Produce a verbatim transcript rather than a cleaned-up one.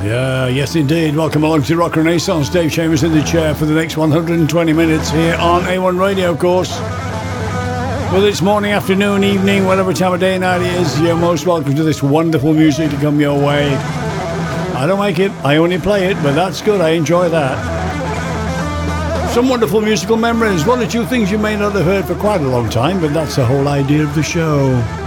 Yeah, yes indeed. Welcome along to Rock Renaissance. Dave Chambers in the chair for the next one hundred twenty minutes here on A one Radio, of course. Whether it's morning, afternoon, evening, whatever time of day and night it is, you're most welcome to this wonderful music to come your way. I don't make it, I only play it, but that's good, I enjoy that. Some wonderful musical memories, one or two things you may not have heard for quite a long time, but that's the whole idea of the show.